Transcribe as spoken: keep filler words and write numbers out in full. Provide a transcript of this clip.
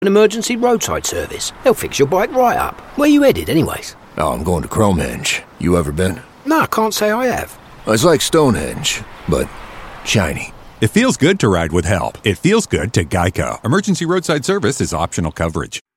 An emergency roadside service. They'll fix your bike right up. Where you headed, anyways? Oh, I'm going to Cromenge. You ever been? No, I can't say I have. It's like Stonehenge, but shiny. It feels good to ride with help. It feels good to Geico. Emergency roadside service is optional coverage.